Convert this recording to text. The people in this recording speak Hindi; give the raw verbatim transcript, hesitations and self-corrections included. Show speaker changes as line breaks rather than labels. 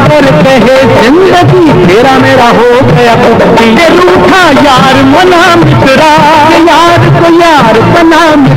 कर कहे जिंदगी तेरा मेरा हो गया ये रूठा यार मना मित्रा, यार को यार बना